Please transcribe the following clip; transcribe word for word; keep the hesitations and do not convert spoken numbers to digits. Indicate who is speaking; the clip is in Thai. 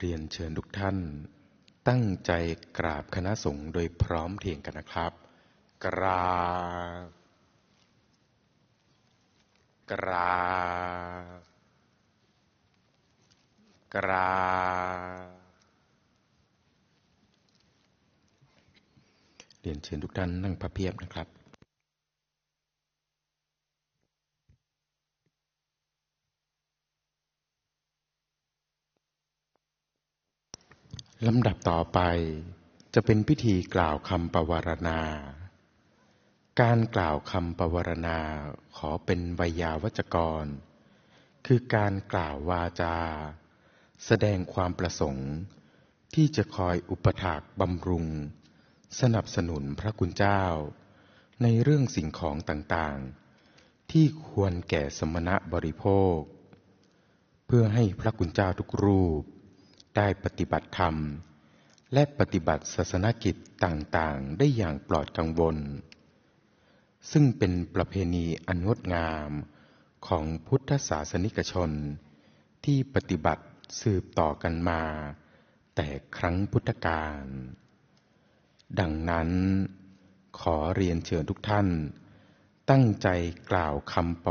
Speaker 1: เรียนเชิญทุกท่านตั้งใจกราบคณะสงฆ์โดยพร้อมเพรียงกันนะครับกราบกราบกราบเรียนเชิญทุกท่านนั่งพับเพียบนะครับลำดับต่อไปจะเป็นพิธีกล่าวคำปวารณาการกล่าวคำปวารณาขอเป็นไวยาวัจกรคือการกล่าววาจาแสดงความประสงค์ที่จะคอยอุปถากบำรุงสนับสนุนพระคุณเจ้าในเรื่องสิ่งของต่างๆที่ควรแก่สมณะบริโภคเพื่อให้พระคุณเจ้าทุกรูปได้ปฏิบัติธรรมและปฏิบัติศาสนกิจต่างๆได้อย่างปลอดกังวลซึ่งเป็นประเพณีอันงดงามของพุทธศาสนิกชนที่ปฏิบัติสืบต่อกันมาแต่ครั้งพุทธกาลดังนั้นขอเรียนเชิญทุกท่านตั้งใจกล่าวคำ